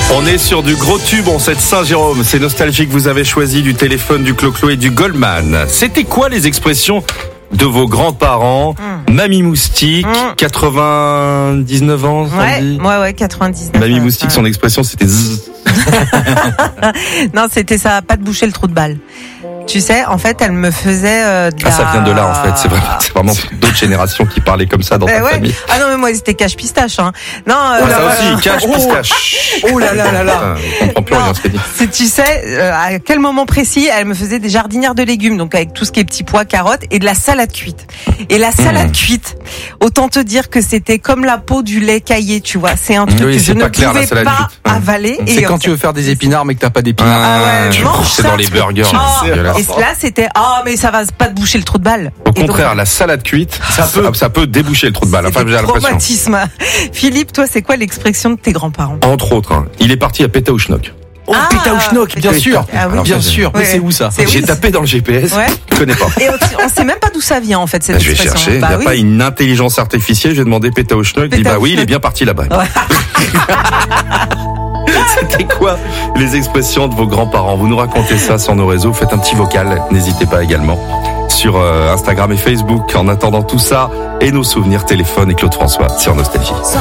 On est sur du gros tube en cette Saint-Jérôme. C'est nostalgique, vous avez choisi du téléphone, du clo-clo et du Goldman. C'était quoi les expressions de vos grands-parents? Mamie Moustique, 99 ans, ça dit Ouais, 99. Mamie Moustique, son expression c'était zzz. Non, c'était ça, pas de boucher le trou de balle. Tu sais, en fait, elle me faisait ça vient de là, en fait. C'est vraiment d'autres générations qui parlaient comme ça dans ta famille. Ah non, mais moi, c'était cache-pistache, hein. Non, ça aussi, cache-pistache. Oh là là là là. On comprend plus rien ce qu'elle dit. Tu sais, à quel moment précis, elle me faisait des jardinières de légumes, donc avec tout ce qui est petits pois, carottes, et de la salade cuite. Et la salade cuite, autant te dire que c'était comme la peau du lait caillé, tu vois. C'est un truc que je ne pouvais pas avaler. C'est quand tu veux faire des épinards, mais que t'as pas d'épinards. C'est dans les burgers. Et là, c'était mais ça va pas te boucher le trou de balle. Au contraire, la salade cuite, ça peut déboucher le trou de balle. Enfin, j'ai l'impression. Traumatisme. Philippe, toi, c'est quoi l'expression de tes grands-parents? Entre autres, il est parti à Pétaouchnok. Oh, Pétaouchnok, bien sûr. Oui. Bien sûr. Mais c'est où ça? J'ai tapé dans le GPS. Je connais pas. Et on sait même pas d'où ça vient en fait cette je vais expression. chercher. Il n'y a pas une intelligence artificielle. Je vais demander Pétaouchnok. Il dit oui, il est bien parti là-bas. C'était quoi les expressions de vos grands-parents? Vous nous racontez ça sur nos réseaux. Faites un petit vocal. N'hésitez pas également sur Instagram et Facebook. En attendant tout ça et nos souvenirs téléphone et Claude François sur Nostalgie.